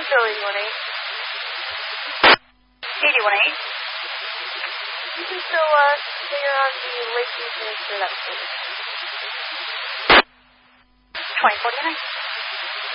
Bill 818. 818. You can still figure out the late usage for that, please. 2049.